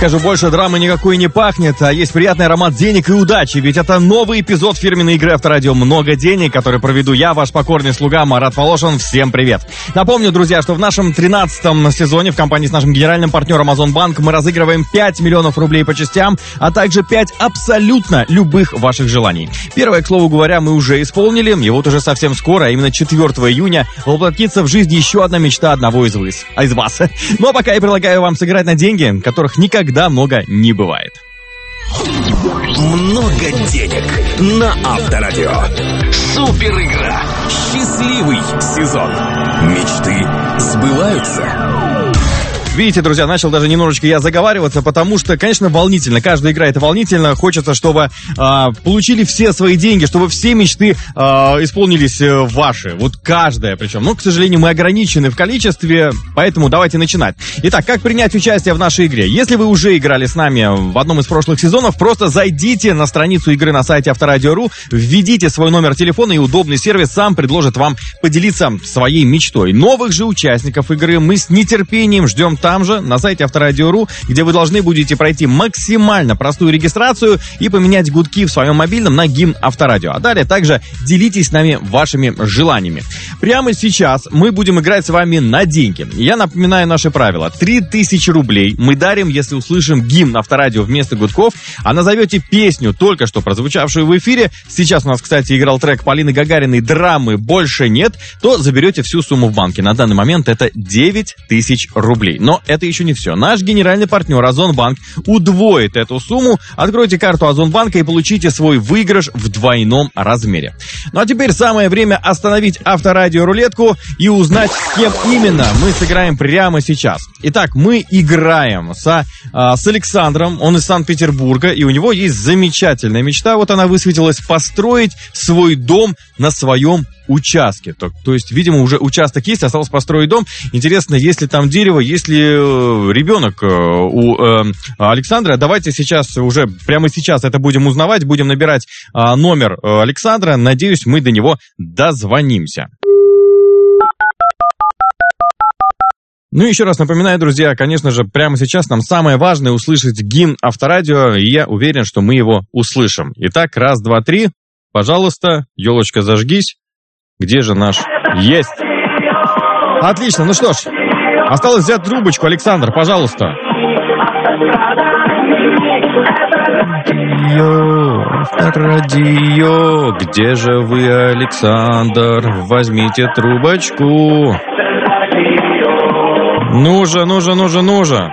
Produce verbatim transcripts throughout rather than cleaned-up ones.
скажу больше, драмы никакой не пахнет, а есть приятный аромат денег и удачи, ведь это новый эпизод фирменной игры Авторадио «Много денег», который проведу я, ваш покорный слуга Марат Волошин. Всем привет! Напомню, друзья, что в нашем тринадцатом сезоне в компании с нашим генеральным партнером Озонбанк мы разыгрываем пять миллионов рублей по частям, а также пять абсолютно любых ваших желаний. Первое, к слову говоря, мы уже исполнили, и вот уже совсем скоро, а именно четвёртого июня, воплотится в жизнь еще одна мечта одного из вас. А из вас. Ну а пока я предлагаю вам сыграть на деньги, которых никогда много не бывает. Много денег на Авторадио. Супер игра. Счастливый сезон. Мечты сбываются. Видите, друзья, начал даже немножечко я заговариваться, потому что, конечно, волнительно. Каждая игра — это волнительно. Хочется, чтобы э, получили все свои деньги, чтобы все мечты э, исполнились э, ваши. Вот каждая причем. Но, к сожалению, мы ограничены в количестве, поэтому давайте начинать. Итак, как принять участие в нашей игре? Если вы уже играли с нами в одном из прошлых сезонов, просто зайдите на страницу игры на сайте Авторадио точка ру, введите свой номер телефона, и удобный сервис сам предложит вам поделиться своей мечтой. Новых же участников игры мы с нетерпением ждем там же, на сайте Авторадио точка ру, где вы должны будете пройти максимально простую регистрацию и поменять гудки в своем мобильном на гимн Авторадио. А далее также делитесь с нами вашими желаниями. Прямо сейчас мы будем играть с вами на деньги. Я напоминаю наши правила. три тысячи рублей мы дарим, если услышим гимн Авторадио вместо гудков, а назовете песню, только что прозвучавшую в эфире. Сейчас у нас, кстати, играл трек Полины Гагариной «Драмы больше нет», то заберете всю сумму в банке. На данный момент это девять тысяч рублей. Но это еще не все. Наш генеральный партнер Озонбанк удвоит эту сумму. Откройте карту Озонбанка и получите свой выигрыш в двойном размере. Ну а теперь самое время остановить Авторадио рулетку и узнать, с кем именно мы сыграем прямо сейчас. Итак, мы играем со, а, с Александром. Он из Санкт-Петербурга, и у него есть замечательная мечта. Вот она высветилась: построить свой дом на своем участке. То, то есть, видимо, уже участок есть, осталось построить дом. Интересно, есть ли там дерево, есть ли э, ребенок э, у э, Александра. Давайте сейчас, уже прямо сейчас это будем узнавать, будем набирать э, номер э, Александра. Надеюсь, мы до него дозвонимся. Ну и еще раз напоминаю, друзья, конечно же, прямо сейчас нам самое важное услышать гимн Авторадио, и я уверен, что мы его услышим. Итак, раз, два, три. Пожалуйста, елочка, зажгись. Где же наш? Есть! Отлично, ну что ж, осталось взять трубочку. Александр, пожалуйста. Радио, где же вы, Александр? Возьмите трубочку. Ну же, ну же, ну же, ну же.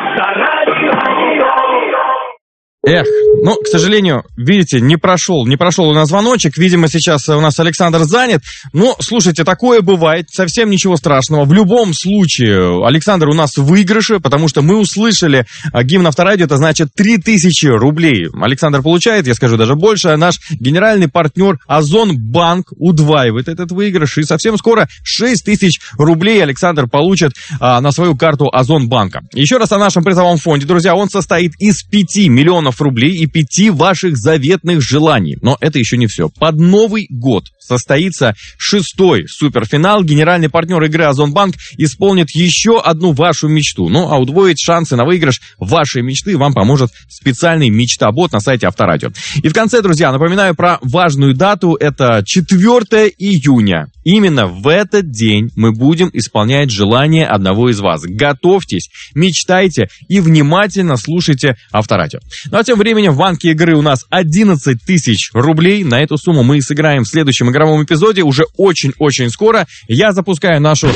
Эх, ну, к сожалению, видите, не прошел, не прошел у нас звоночек. Видимо, сейчас у нас Александр занят. Но, слушайте, такое бывает, совсем ничего страшного. В любом случае, Александр у нас в выигрыше, потому что мы услышали гимн Авторадио, это значит три тысячи рублей. Александр получает, я скажу даже больше, наш генеральный партнер Озонбанк удваивает этот выигрыш. И совсем скоро шесть тысяч рублей Александр получит а, на свою карту Озонбанка. Еще раз о нашем призовом фонде, друзья, он состоит из пяти миллионов рублей и пяти ваших заветных желаний. Но это еще не все. Под Новый год состоится шестой суперфинал. Генеральный партнер игры Озонбанк исполнит еще одну вашу мечту. Ну, а удвоить шансы на выигрыш вашей мечты вам поможет специальный мечта-бот на сайте Авторадио. И в конце, друзья, напоминаю про важную дату. Это четвёртого июня. Именно в этот день мы будем исполнять желание одного из вас. Готовьтесь, мечтайте и внимательно слушайте Авторадио. Ну а тем временем в банке игры у нас одиннадцать тысяч рублей. На эту сумму мы сыграем в следующем игровом эпизоде уже очень-очень скоро. Я запускаю нашу